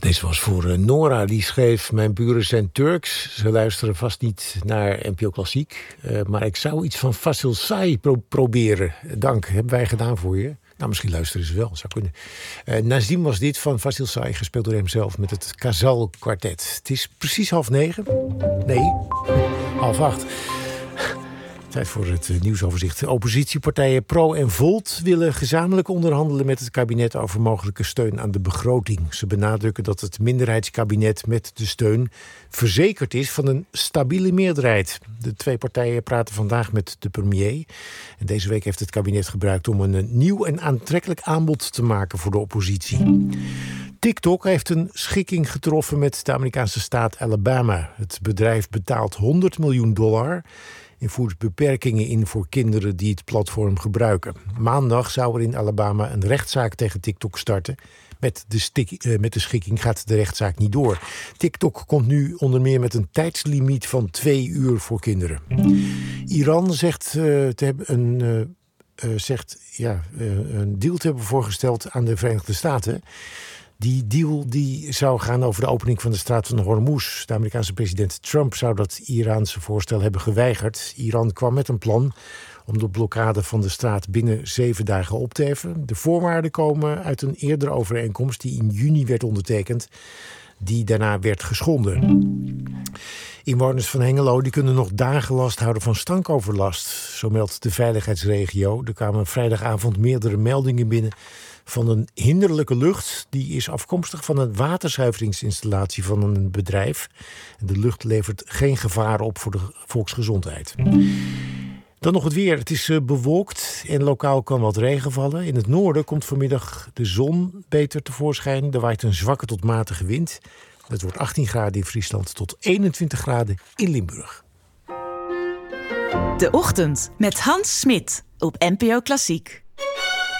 Deze was voor Nora, die schreef: mijn buren zijn Turks. Ze luisteren vast niet naar NPO Klassiek. Maar ik zou iets van Fasil Say proberen. Dank, hebben wij gedaan voor je. Nou, misschien luisteren ze wel, zou kunnen. Nazim was dit van Fasil Say, gespeeld door hemzelf met het Kazal Quartet. Het is precies 20:30. Nee, 7:30. Tijd voor het nieuwsoverzicht. De oppositiepartijen Pro en Volt willen gezamenlijk onderhandelen met het kabinet over mogelijke steun aan de begroting. Ze benadrukken dat het minderheidskabinet met de steun verzekerd is van een stabiele meerderheid. De twee partijen praten vandaag met de premier. En deze week heeft het kabinet gebruikt om een nieuw en aantrekkelijk aanbod te maken voor de oppositie. TikTok heeft een schikking getroffen met de Amerikaanse staat Alabama. Het bedrijf betaalt $100 miljoen en voert beperkingen in voor kinderen die het platform gebruiken. Maandag zou er in Alabama een rechtszaak tegen TikTok starten. Met de schikking gaat de rechtszaak niet door. TikTok komt nu onder meer met een tijdslimiet van 2 uur voor kinderen. Iran zegt een deal te hebben voorgesteld aan de Verenigde Staten. Die deal zou gaan over de opening van de straat van Hormuz. De Amerikaanse president Trump zou dat Iraanse voorstel hebben geweigerd. Iran kwam met een plan om de blokkade van de straat binnen 7 dagen op te heffen. De voorwaarden komen uit een eerdere overeenkomst die in juni werd ondertekend, die daarna werd geschonden. Inwoners van Hengelo die kunnen nog dagen last houden van stankoverlast, zo meldt de veiligheidsregio. Er kwamen vrijdagavond meerdere meldingen binnen van een hinderlijke lucht. Die is afkomstig van een waterzuiveringsinstallatie van een bedrijf. De lucht levert geen gevaar op voor de volksgezondheid. Dan nog het weer. Het is bewolkt en lokaal kan wat regen vallen. In het noorden komt vanmiddag de zon beter tevoorschijn. Er waait een zwakke tot matige wind. Het wordt 18 graden in Friesland tot 21 graden in Limburg. De Ochtend met Hans Smit op NPO Klassiek.